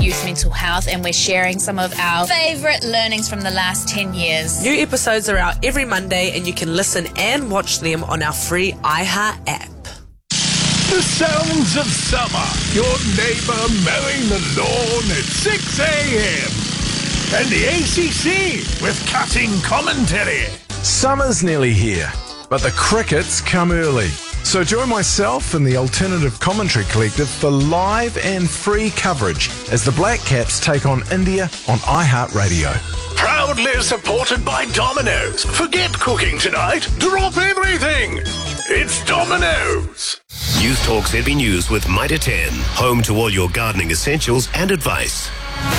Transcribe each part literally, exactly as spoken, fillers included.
youth mental health, and we're sharing some of our favourite learnings from the last ten years. New episodes are out every Monday, and you can listen and watch them on our free iHeart app. The sounds of summer. Your neighbour mowing the lawn at six a.m. And the A C C with cutting commentary. Summer's nearly here, but the crickets come early. So join myself and the Alternative Commentary Collective for live and free coverage as the Black Caps take on India on iHeartRadio. Proudly supported by Domino's. Forget cooking tonight. Drop everything. It's Domino's. News Talk Z B News with Mitre ten. Home to all your gardening essentials and advice.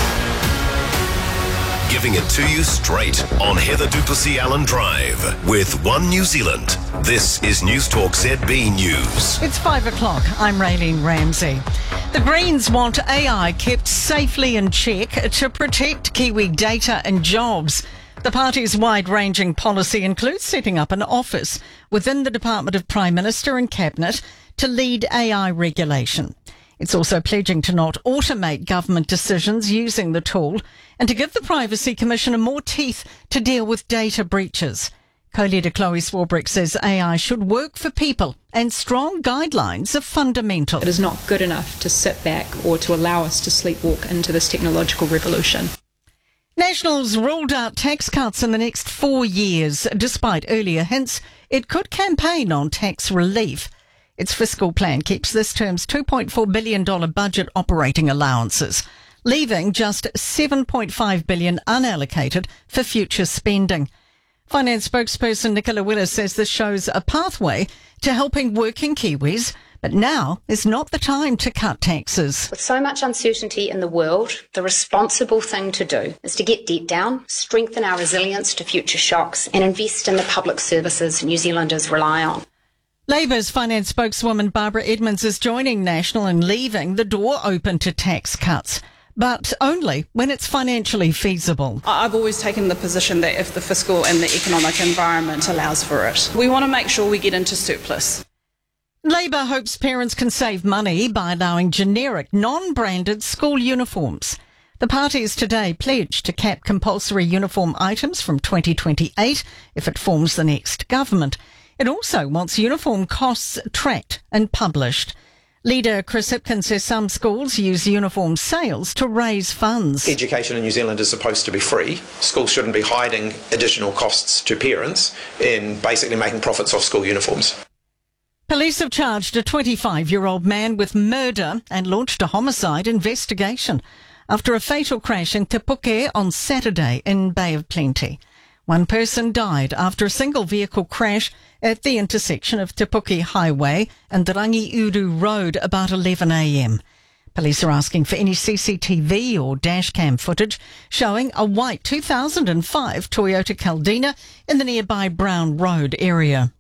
Giving it to you straight on Heather du Plessis-Allen Drive with One New Zealand. This is News Talk Z B News. It's five o'clock. I'm Raylene Ramsey. The Greens want A I kept safely in check to protect Kiwi data and jobs. The party's wide-ranging policy includes setting up an office within the Department of Prime Minister and Cabinet to lead A I regulation. It's also pledging to not automate government decisions using the tool and to give the Privacy Commissioner more teeth to deal with data breaches. Co-leader Chloe Swarbrick says A I should work for people and strong guidelines are fundamental. It is not good enough to sit back or to allow us to sleepwalk into this technological revolution. Nationals ruled out tax cuts in the next four years, despite earlier hints it could campaign on tax relief. Its fiscal plan keeps this term's two point four billion dollars budget operating allowances, leaving just seven point five billion dollars unallocated for future spending. Finance spokesperson Nicola Willis says this shows a pathway to helping working Kiwis, but now is not the time to cut taxes. With so much uncertainty in the world, the responsible thing to do is to get debt down, strengthen our resilience to future shocks, and invest in the public services New Zealanders rely on. Labour's finance spokeswoman Barbara Edmonds is joining National in leaving the door open to tax cuts, but only when it's financially feasible. I've always taken the position that if the fiscal and the economic environment allows for it, we want to make sure we get into surplus. Labour hopes parents can save money by allowing generic, non-branded school uniforms. The party is today pledged to cap compulsory uniform items from twenty twenty-eight if it forms the next government. It also wants uniform costs tracked and published. Leader Chris Hipkins says some schools use uniform sales to raise funds. Education in New Zealand is supposed to be free. Schools shouldn't be hiding additional costs to parents in basically making profits off school uniforms. Police have charged a twenty-five-year-old man with murder and launched a homicide investigation after a fatal crash in Te Puke on Saturday in Bay of Plenty. One person died after a single vehicle crash at the intersection of Te Puke Highway and Rangiuru Road about eleven a.m. Police are asking for any C C T V or dashcam footage showing a white two thousand five Toyota Caldina in the nearby Brown Road area.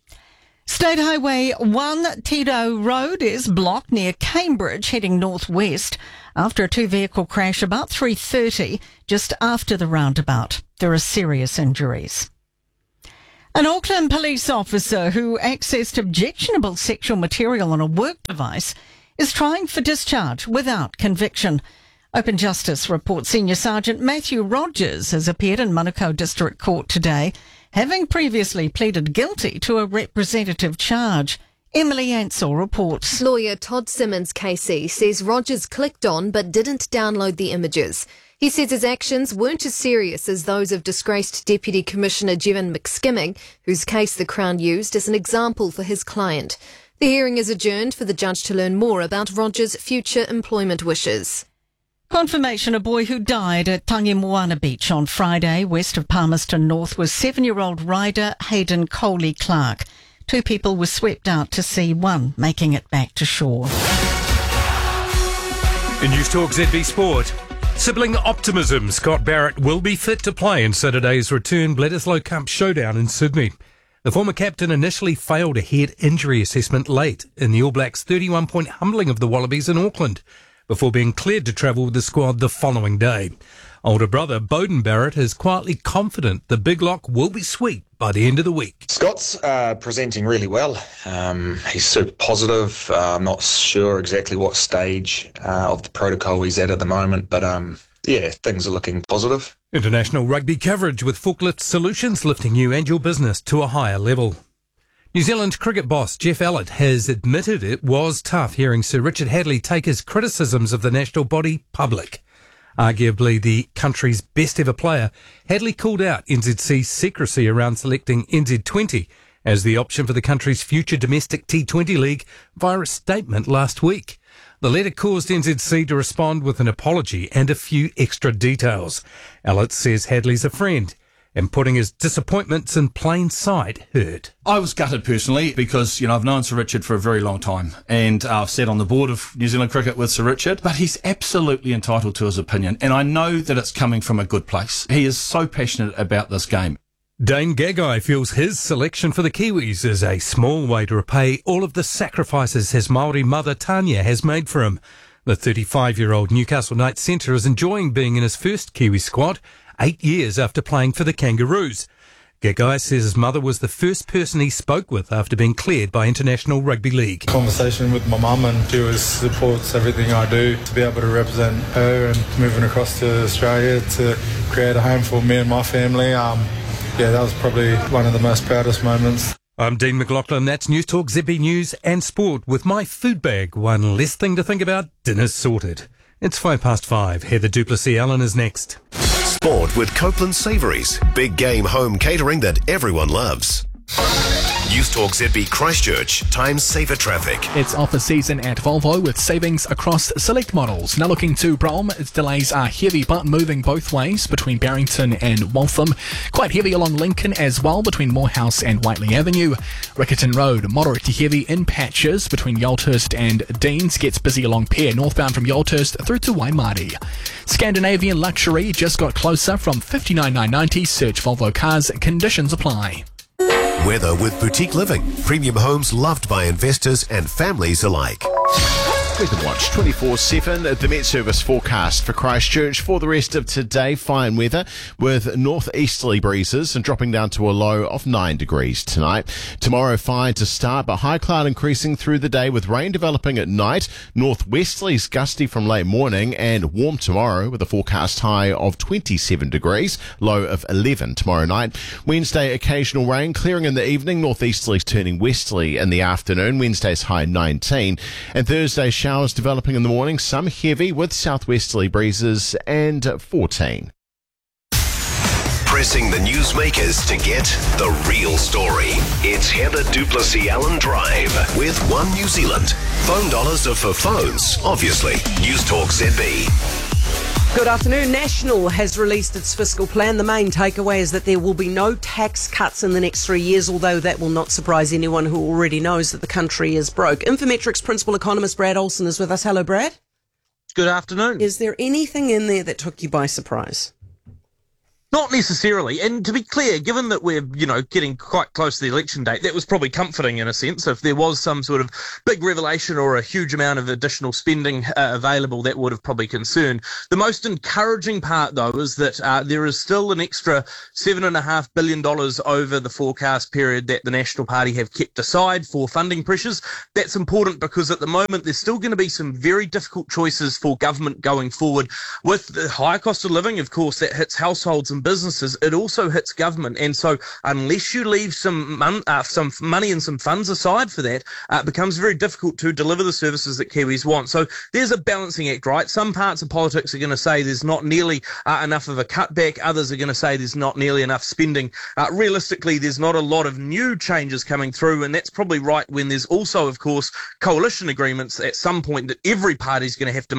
State Highway one Tito Road is blocked near Cambridge heading northwest after a two-vehicle crash about three thirty just after the roundabout. There are serious injuries. An Auckland police officer who accessed objectionable sexual material on a work device is trying for discharge without conviction. Open Justice reports Senior Sergeant Matthew Rogers has appeared in Manukau District Court today, having previously pleaded guilty to a representative charge. Emily Ansell reports. Lawyer Todd Simmons K C says Rogers clicked on but didn't download the images. He says his actions weren't as serious as those of disgraced Deputy Commissioner Jevon McSkimming, whose case the Crown used as an example for his client. The hearing is adjourned for the judge to learn more about Rogers' future employment wishes. Confirmation a boy who died at Tangimoana Beach on Friday, west of Palmerston North, was seven-year-old rider Hayden Coley Clark. Two people were swept out to sea, one making it back to shore. In News Talk Z B Sport, sibling optimism. Scott Barrett will be fit to play in Saturday's return Bledisloe Cup showdown in Sydney. The former captain initially failed a head injury assessment late in the All Blacks' thirty-one point humbling of the Wallabies in Auckland, before being cleared to travel with the squad the following day. Older brother Beauden Barrett is quietly confident the big lock will be sweet by the end of the week. Scott's uh, presenting really well. Um, he's super positive. Uh, I'm not sure exactly what stage uh, of the protocol he's at at the moment, but um, yeah, things are looking positive. International rugby coverage with Forklift Solutions lifting you and your business to a higher level. New Zealand cricket boss Jeff Ellett has admitted it was tough hearing Sir Richard Hadlee take his criticisms of the national body public. Arguably the country's best ever player, Hadlee called out N Z C's secrecy around selecting N Z twenty as the option for the country's future domestic T twenty league via a statement last week. The letter caused N Z C to respond with an apology and a few extra details. Ellett says Hadley's a friend, and putting his disappointments in plain sight hurt. I was gutted personally because, you know, I've known Sir Richard for a very long time and uh, I've sat on the board of New Zealand Cricket with Sir Richard, but he's absolutely entitled to his opinion and I know that it's coming from a good place. He is so passionate about this game. Dane Gagai feels his selection for the Kiwis is a small way to repay all of the sacrifices his Māori mother Tanya has made for him. The thirty-five-year-old Newcastle Knights centre is enjoying being in his first Kiwi squad eight years after playing for the Kangaroos. Gagai says his mother was the first person he spoke with after being cleared by International Rugby League. Conversation with my mum, and she always supports everything I do to be able to represent her and moving across to Australia to create a home for me and my family. Um, yeah, that was probably one of the most proudest moments. I'm Dean McLaughlin. That's News Talk Z B News and Sport with my food bag. One less thing to think about. Dinner's sorted. It's five past five. Heather Duplessis-Allen is next. Sport with Copeland Savouries. Big game home catering that everyone loves. News Talk Z B Christchurch. Time saver traffic. It's off the season at Volvo with savings across select models. Now looking to Brougham, its delays are heavy but moving both ways between Barrington and Waltham. Quite heavy along Lincoln as well between Morehouse and Whiteley Avenue. Riccarton Road, moderate to heavy in patches between Yalthurst and Deans. Gets busy along Pier, northbound from Yalthurst through to Waimari. Scandinavian Luxury just got closer from fifty-nine nine ninety. Search Volvo cars. Conditions apply. Weather with Boutique Living. Premium homes loved by investors and families alike. Weather Watch twenty-four seven, the Met Service forecast for Christchurch for the rest of today. Fine weather with northeasterly breezes and dropping down to a low of nine degrees tonight. Tomorrow fine to start, but high cloud increasing through the day with rain developing at night. Northwesterlies gusty from late morning and warm tomorrow with a forecast high of twenty-seven degrees, low of eleven tomorrow night. Wednesday occasional rain clearing in the evening, northeasterlies turning westerly in the afternoon. Wednesday's high nineteen, and Thursday showers developing in the morning, some heavy with southwesterly breezes, and fourteen. Pressing the newsmakers to get the real story. It's Heather Duplessis-Allen Drive with One New Zealand. Phone dollars are for phones, obviously. News Talk Z B. Good afternoon. National has released its fiscal plan. The main takeaway is that there will be no tax cuts in the next three years, although that will not surprise anyone who already knows that the country is broke. Infometrics principal economist Brad Olsen is with us. Hello, Brad. Good afternoon. Is there anything in there that took you by surprise? Not necessarily. And to be clear, given that we're, you know, getting quite close to the election date, that was probably comforting in a sense. If there was some sort of big revelation or a huge amount of additional spending uh, available, that would have probably concerned. The most encouraging part, though, is that uh, there is still an extra seven point five billion dollars over the forecast period that the National Party have kept aside for funding pressures. That's important because at the moment there's still going to be some very difficult choices for government going forward. With the higher cost of living, of course, that hits households and businesses, it also hits government, and so unless you leave some mon- uh, some money and some funds aside for that, uh, it becomes very difficult to deliver the services that Kiwis want. So there's a balancing act, right? Some parts of politics are going to say there's not nearly uh, enough of a cutback, others are going to say there's not nearly enough spending. Uh, realistically, there's not a lot of new changes coming through, and that's probably right when there's also, of course, coalition agreements at some point that every party's going to have to